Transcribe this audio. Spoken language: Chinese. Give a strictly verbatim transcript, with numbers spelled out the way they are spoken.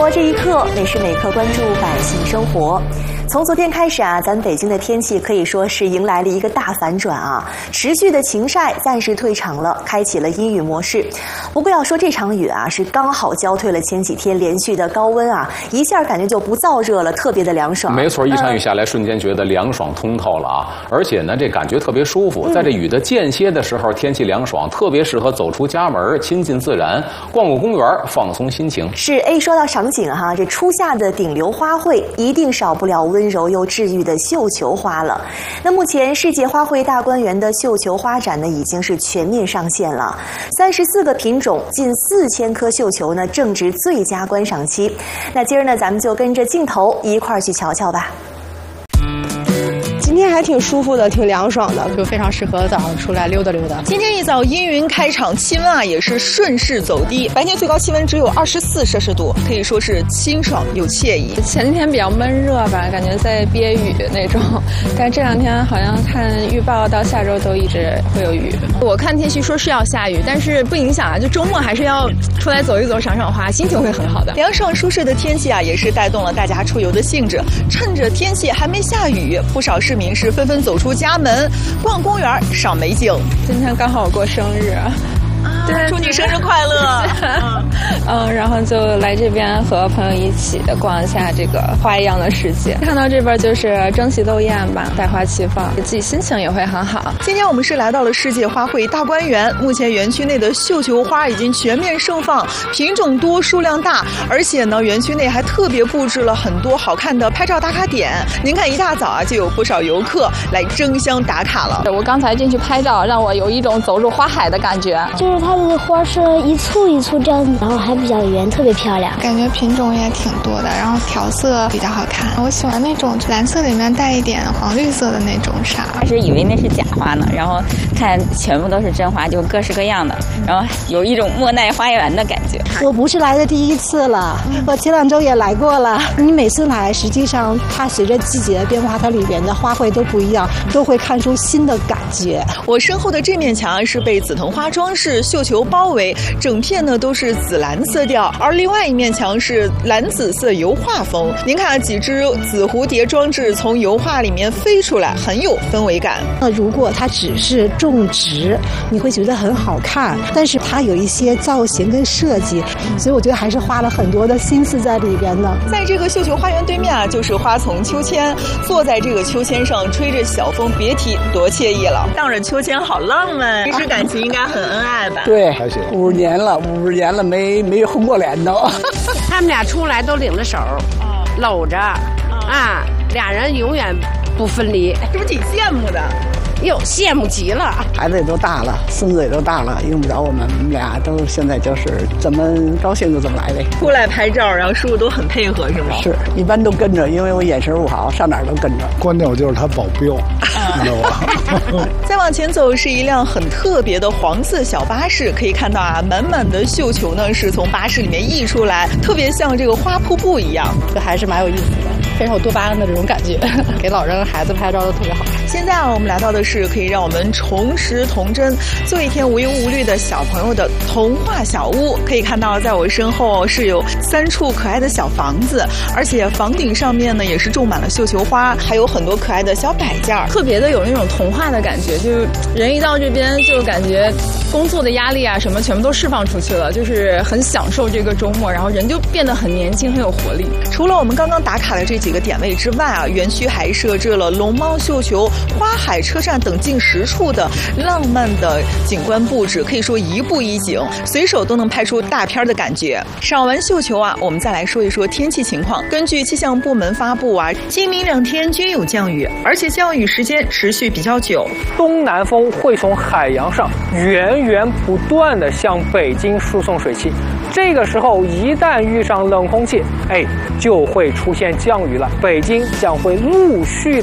活这一刻，每时每刻关注百姓生活。从昨天开始啊，咱北京的天气可以说是迎来了一个大反转啊，持续的晴晒暂时退场了，开启了阴雨模式。不过要说这场雨啊，是刚好浇退了前几天连续的高温啊，一下感觉就不燥热了，特别的凉爽。 没错，一场雨下来，瞬间觉得凉爽通透了啊！而且呢，这感觉特别舒服。在这雨的间歇的时候，天气凉爽，特别适合走出家门，亲近自然，逛逛公园，放松心情。 是，哎，说到赏景哈，这初夏的顶流花卉一定少不了温柔又治愈的绣球花了。那目前世界花卉大观园的绣球花展呢，已经是全面上线了，三十四个品种，近四千棵绣球呢，正值最佳观赏期。那今儿呢，咱们就跟着镜头一块儿去瞧瞧吧。 今天还挺舒服的，挺凉爽的， 就非常适合早上出来溜达溜达。 今天一早阴云开场，气温啊也是顺势走低，白天最高气温只有二十四摄氏度，可以说是清爽又惬意。 前几天比较闷热吧，感觉在憋雨那种，但这两天好像看预报到下周都一直会有雨。 我看天气说是要下雨，但是不影响啊，就周末还是要出来走一走，赏赏花，心情会很好的。凉爽舒适的天气啊，也是带动了大家出游的兴致。趁着天气还没下雨，不少市民是纷纷走出家门，逛公园，赏美景。 今天刚好我过生日。 对，祝你生日快乐！ 嗯，然后就来这边和朋友一起逛一下这个花一样的世界。看到这边就是争奇斗艳吧，百花齐放，自己心情也会很好。 今天我们是来到了世界花卉大观园，目前园区内的绣球花已经全面盛放，品种多，数量大，而且呢，园区内还特别布置了很多好看的拍照打卡点。您看，一大早啊，就有不少游客来争相打卡了。 我刚才进去拍照，让我有一种走入花海的感觉。 就是它的花是一簇一簇这样，然后还比较圆，特别漂亮。 感觉品种也挺多的，然后调色比较好看。我喜欢那种蓝色里面带一点黄绿色的那种纱。 开始以为那是假花呢，然后看全部都是真花，就各式各样的，然后有一种莫奈花园的感觉。 我不是来的第一次了，我前两周也来过了。你每次来，实际上它随着季节的变化，它里边的花卉都不一样，都会看出新的感觉。 我身后的这面墙是被紫藤花装饰绣球包围，整片呢都是紫蓝色调，而另外一面墙是蓝紫色油画风。您看几只紫蝴蝶装置从油画里面飞出来，很有氛围感。 那如果它只是种植，你会觉得很好看，但是它有一些造型跟设计，所以我觉得还是花了很多的心思在里边的。 在这个绣球花园对面啊，就是花丛秋千，坐在这个秋千上吹着小风，别提多惬意了。荡着秋千好浪漫，平时感情应该很恩爱吧？ 对，五十年了，五十年了没没红过脸都。 他们俩出来都领着手，搂着，啊，俩人永远不分离， 是不是挺羡慕的？ 哟，羡慕极了！ 孩子也都大了，孙子也都大了，用不着我们，我们俩都现在就是怎么高兴就怎么来呗。 出来拍照，然后叔叔都很配合，是吗？ 是，一般都跟着，因为我眼神不好，上哪儿都跟着。 关键我就是他保镖，知道吧？ 再往前走是一辆很特别的黄色小巴士，可以看到啊，满满的绣球呢是从巴士里面溢出来，特别像这个花瀑布一样， 这还是蛮有意思的，非常有多巴胺的这种感觉，给老人孩子拍照都特别好。 现在啊，我们来到的是可以让我们重拾童真，做一天无忧无虑的小朋友的童话小屋。可以看到，在我身后是有三处可爱的小房子，而且房顶上面呢也是种满了绣球花，还有很多可爱的小摆件， 特别的有那种童话的感觉。就是人一到这边，就感觉工作的压力啊什么全部都释放出去了，就是很享受这个周末，然后人就变得很年轻，很有活力。 除了我们刚刚打卡的这几个点位之外啊，园区还设置了龙猫绣球、花海车站等近十处的浪漫的景观布置，可以说一步一景，随手都能拍出大片的感觉。赏完绣球啊，我们再来说一说天气情况。根据气象部门发布啊，今明两天均有降雨，而且降雨时间持续比较久。 东南风会从海洋上源源不断地向北京输送水汽，这个时候一旦遇上冷空气，哎，就会出现降雨了。北京将会陆续